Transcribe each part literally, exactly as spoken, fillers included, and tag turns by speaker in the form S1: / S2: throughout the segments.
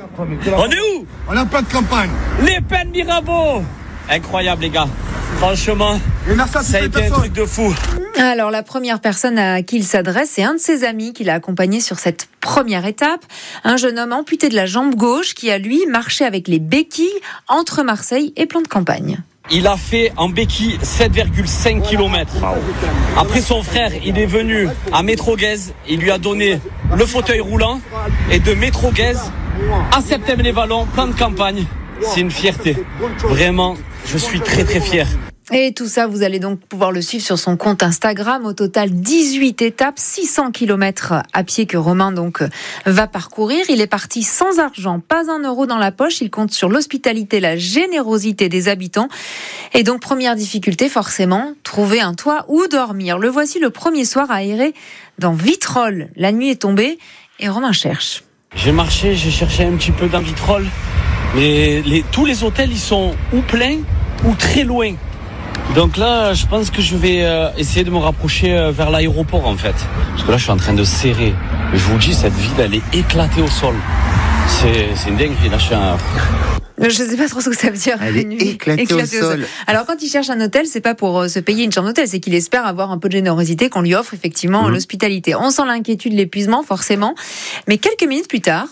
S1: On est où?
S2: On a pas de campagne.
S1: Les Pennes Mirabeau. Incroyable les gars. Franchement, ça a été un truc de fou.
S3: Alors, la première personne à qui il s'adresse, c'est un de ses amis qui l'a accompagné sur cette première étape. Un jeune homme amputé de la jambe gauche qui a, lui, marché avec les béquilles entre Marseille et Plan de Campagne.
S1: Il a fait en béquille sept virgule cinq kilomètres. Après, son frère, il est venu à Métro-Guèze. Il lui a donné le fauteuil roulant. Et de Métro-Guèze à Septem-les-Vallons, Plan de Campagne. C'est une fierté. Vraiment, je suis très très fier.
S3: Et tout ça, vous allez donc pouvoir le suivre sur son compte Instagram. Au total, dix-huit étapes, six cents kilomètres à pied que Romain donc va parcourir. Il est parti sans argent, pas un euro dans la poche. Il compte sur l'hospitalité, la générosité des habitants. Et donc, première difficulté, forcément, trouver un toit où dormir. Le voici le premier soir aéré dans Vitrolles. La nuit est tombée et Romain cherche.
S1: J'ai marché, j'ai cherché un petit peu dans Vitrolles. Mais les, tous les hôtels, ils sont ou pleins ou très loin. Donc là, je pense que je vais euh, essayer de me rapprocher euh, vers l'aéroport en fait. Parce que là, je suis en train de serrer. Je vous dis, cette ville, elle est éclatée au sol. C'est, c'est une dinguerie. Là, je suis un...
S3: Je ne sais pas trop ce que ça veut dire.
S4: Elle est éclatée, éclatée au, sol. au sol.
S3: Alors, quand il cherche un hôtel, c'est pas pour se payer une chambre d'hôtel, c'est qu'il espère avoir un peu de générosité, qu'on lui offre effectivement mmh. l'hospitalité. On sent l'inquiétude, l'épuisement, forcément. Mais quelques minutes plus tard...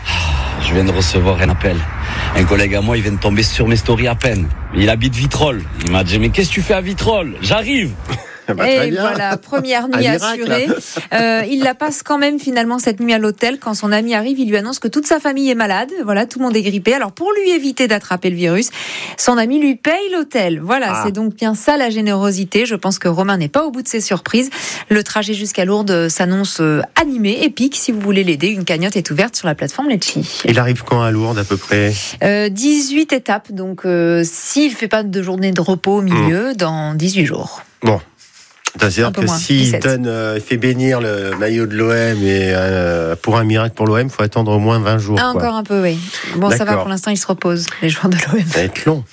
S1: Je viens de recevoir un appel. Un collègue à moi, il vient de tomber sur mes stories à peine. Il habite Vitrolles. Il m'a dit, mais qu'est-ce que tu fais à Vitrolles? J'arrive.
S4: Bah,
S3: et voilà, première nuit assurée. Euh, il la passe quand même finalement cette nuit à l'hôtel. Quand son ami arrive, il lui annonce que toute sa famille est malade. Voilà, tout le monde est grippé. Alors pour lui éviter d'attraper le virus, son ami lui paye l'hôtel. Voilà, ah. c'est donc bien ça la générosité. Je pense que Romain n'est pas au bout de ses surprises. Le trajet jusqu'à Lourdes s'annonce animé, épique. Si vous voulez l'aider, une cagnotte est ouverte sur la plateforme Letchi.
S4: Il arrive quand à Lourdes à peu près
S3: euh, dix-huit étapes. Donc euh, s'il ne fait pas de journée de repos au milieu, mmh. dans dix-huit jours.
S4: Bon. C'est-à-dire que s'il donne, euh, fait bénir le maillot de l'O M et euh, pour un miracle pour l'O M, il faut attendre au moins vingt jours.
S3: Ah,
S4: quoi.
S3: Encore un peu, oui. Bon, D'accord. ça va, pour l'instant, il se repose, les joueurs de l'O M.
S4: Ça va être long.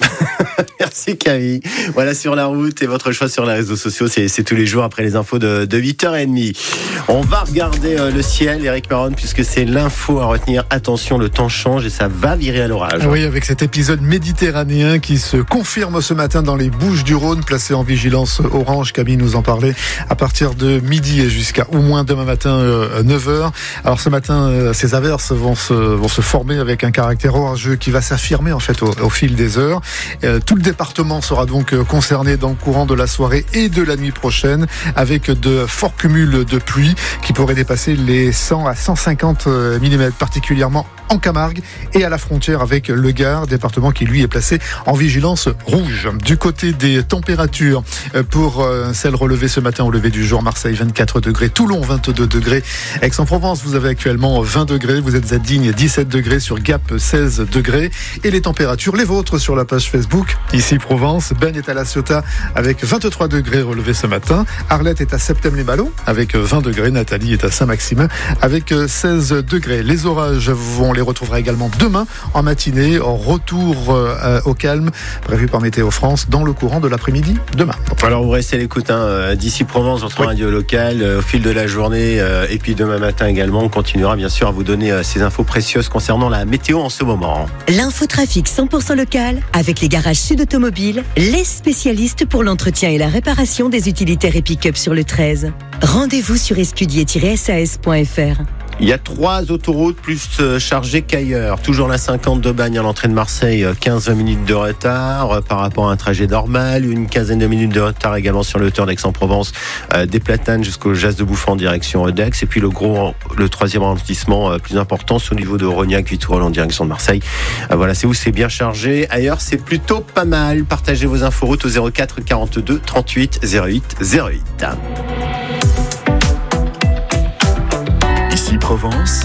S4: Merci Camille. Voilà, sur la route et votre choix sur les réseaux sociaux, c'est, c'est tous les jours après les infos de, de huit heures trente. On va regarder euh, le ciel, Eric Maron, puisque c'est l'info à retenir. Attention, le temps change et ça va virer à l'orage.
S5: Oui, avec cet épisode méditerranéen qui se confirme ce matin dans les Bouches-du-Rhône, placé en vigilance orange. Camille nous en parlait à partir de midi et jusqu'à au moins demain matin euh, neuf heures. Alors ce matin, euh, ces averses vont se, vont se former avec un caractère orageux qui va s'affirmer en fait au, au fil des heures. Euh, tout le département sera donc concerné dans le courant de la soirée et de la nuit prochaine, avec de forts cumuls de pluie qui pourraient dépasser les cent à cent cinquante millimètres, particulièrement en Camargue et à la frontière avec le Gard, département qui lui est placé en vigilance rouge. Du côté des températures, pour celles relevées ce matin au lever du jour, Marseille vingt-quatre degrés, Toulon vingt-deux degrés, Aix-en-Provence vous avez actuellement vingt degrés, vous êtes à Digne dix-sept degrés, sur Gap seize degrés, et les températures les vôtres sur la page Facebook, ici Provence. Ben est à La Ciotat avec vingt-trois degrés relevés ce matin, Arlette est à Septem-les-Vallons avec vingt degrés, Nathalie est à Saint-Maximin avec seize degrés. Les orages vont les retrouvera également demain en matinée, retour euh, au calme prévu par Météo France dans le courant de l'après-midi demain.
S4: Alors vous restez à l'écoute hein, d'ici Provence, votre oui. radio locale euh, au fil de la journée euh, et puis demain matin également, on continuera bien sûr à vous donner euh, ces infos précieuses concernant la météo en ce moment.
S6: L'infotrafic cent pour cent local avec les garages Sud Automobile, les spécialistes pour l'entretien et la réparation des utilitaires et pick-up sur le treize. Rendez-vous sur escudier tiret s a s point f r.
S4: Il y a trois autoroutes plus chargées qu'ailleurs. Toujours la cinquante de Bagne à l'entrée de Marseille, quinze minutes de retard par rapport à un trajet normal. Une quinzaine de minutes de retard également sur le hauteur d'Aix-en-Provence, euh, des Platanes jusqu'au Jas de Bouffant en direction d'Aix. Et puis le gros, le troisième ralentissement euh, plus important, c'est au niveau de Rognac, Vitrolles en direction de Marseille. Euh, voilà, c'est où c'est bien chargé. Ailleurs, c'est plutôt pas mal. Partagez vos inforoutes au zéro quatre quarante-deux trente-huit zéro huit zéro huit.
S7: Ici Provence.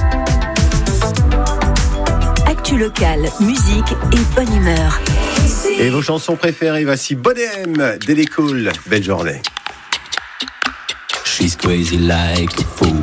S6: Actu locale, musique et bonne humeur.
S4: Et vos chansons préférées, voici Bodem, Daily Cool. Belle journée.
S7: She's crazy like a fool.